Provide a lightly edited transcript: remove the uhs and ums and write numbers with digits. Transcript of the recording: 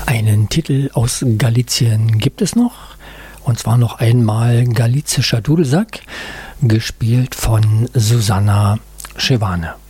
Einen Titel aus Galizien gibt es noch, und zwar noch einmal Galizischer Dudelsack, gespielt von Susanna Schevane.